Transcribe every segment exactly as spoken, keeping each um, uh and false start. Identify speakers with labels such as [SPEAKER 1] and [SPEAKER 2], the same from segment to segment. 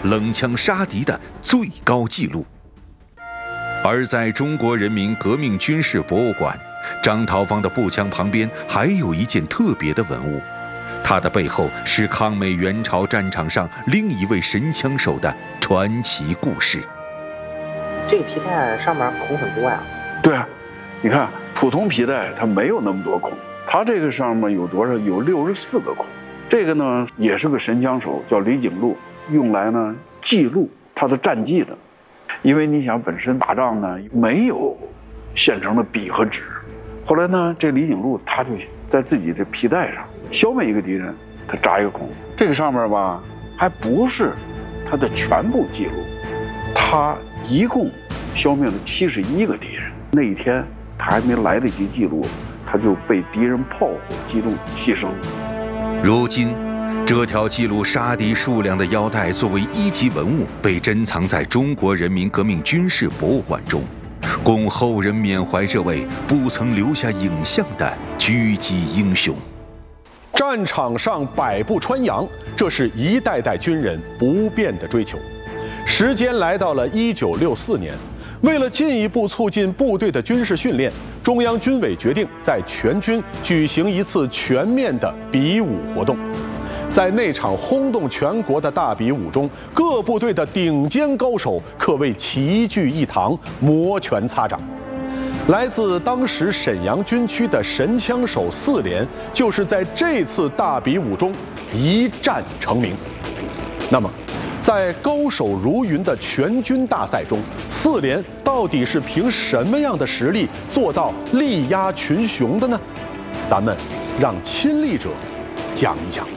[SPEAKER 1] 冷枪杀敌的最高纪录。而在中国人民革命军事博物馆，张桃芳的步枪旁边还有一件特别的文物，它的背后是抗美援朝战场上另一位神枪手的传奇故事。
[SPEAKER 2] 这个皮带上面孔很多呀。
[SPEAKER 3] 对啊，你看普通皮带它没有那么多孔，它这个上面有多少？有六十四个孔。这个呢也是个神枪手，叫李景禄，用来呢记录他的战绩的。因为你想，本身打仗呢没有现成的笔和纸，后来呢这李景禄他就在自己这皮带上消灭一个敌人，他扎一个孔。这个上面吧还不是他的全部记录，他一共消灭了七十一个敌人。那一天他还没来得及记录，他就被敌人炮火击中牺牲。
[SPEAKER 1] 如今这条记录杀敌数量的腰带作为一级文物被珍藏在中国人民革命军事博物馆中，供后人缅怀这位不曾留下影像的狙击英雄。
[SPEAKER 4] 战场上百步穿杨，这是一代代军人不变的追求。时间来到了一九六四年，为了进一步促进部队的军事训练，中央军委决定在全军举行一次全面的比武活动。在那场轰动全国的大比武中，各部队的顶尖高手可谓齐聚一堂，摩拳擦掌。来自当时沈阳军区的神枪手四连，就是在这次大比武中一战成名。那么，在高手如云的全军大赛中，四连到底是凭什么样的实力做到力压群雄的呢？咱们让亲历者讲一讲。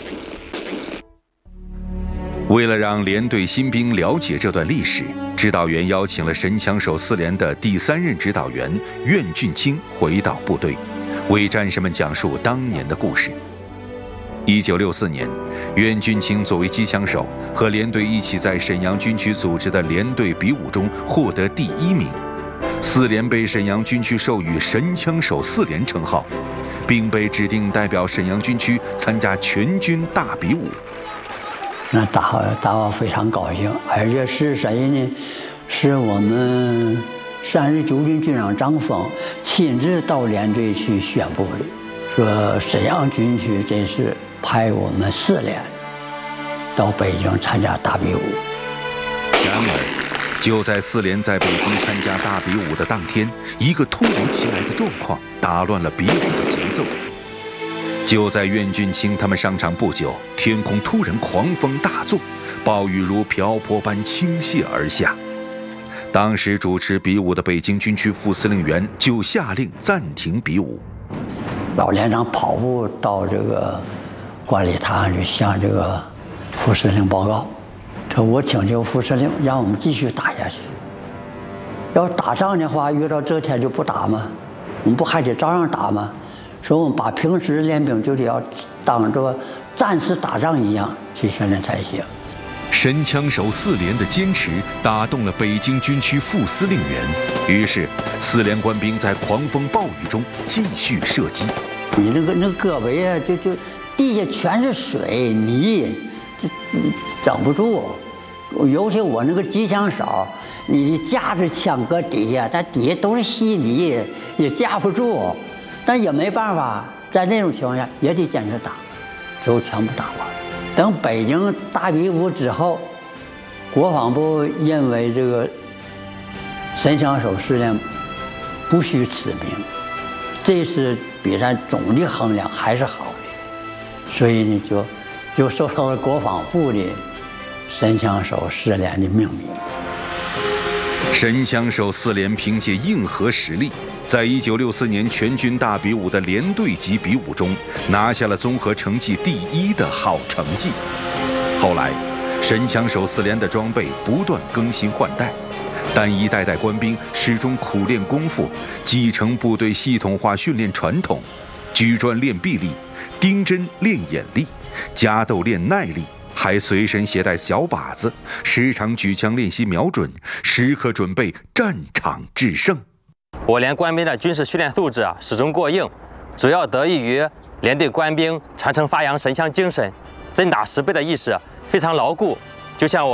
[SPEAKER 1] 为了让连队新兵了解这段历史，指导员邀请了神枪手四连的第三任指导员苑俊卿回到部队，为战士们讲述当年的故事。一九六四年，苑俊卿作为机枪手，和连队一起在沈阳军区组织的连队比武中获得第一名。四连被沈阳军区授予神枪手四连称号，并被指定代表沈阳军区参加全军大比武。
[SPEAKER 5] 那大大伙非常高兴，而且是谁呢？是我们三十九军军长张峰亲自到连队去宣布的，说沈阳军区这是派我们四连到北京参加大比武。
[SPEAKER 1] 然而，就在四连在北京参加大比武的当天，一个突如其来的状况打乱了比武的节奏。就在苑俊卿他们上场不久，天空突然狂风大作，暴雨如瓢泼般倾泻而下。当时主持比武的北京军区副司令员就下令暂停比武。
[SPEAKER 5] 老连长跑步到这个管理塔上去向这个副司令报告，说我请求副司令让我们继续打下去。要打仗的话，遇到这天就不打吗？我们不还得照样打吗？说我们把平时练兵就得要当这战士打仗一样去训练才行。
[SPEAKER 1] 神枪手四连的坚持打动了北京军区副司令员，于是四连官兵在狂风暴雨中继续射击。
[SPEAKER 5] 你那个那个胳膊呀，就就地下全是水泥，这整不住。尤其我那个机枪手，你架着枪搁底下，它底下都是稀泥，也架不住。但也没办法，在那种情况下也得坚持打，最后全部打完。等北京大比武之后，国防部认为这个神枪手四连不虚此名，这次比赛总的衡量还是好的，所以呢就就受到了国防部的神枪手四连的命名。
[SPEAKER 1] 神枪手四连凭借硬核实力，在一九六四年全军大比武的连队级比武中，拿下了综合成绩第一的好成绩。后来，神枪手四连的装备不断更新换代，但一代代官兵始终苦练功夫，继承部队系统化训练传统，举砖练臂力，钉针练眼力，夹斗练耐力。还随身携带小靶子，时常举枪练习瞄准，时刻准备战场制胜。
[SPEAKER 6] 我连官兵的军事训练素质啊始终过硬，主要得益于连队官兵传承发扬神枪精神，真打实备的意识非常牢固。就像我。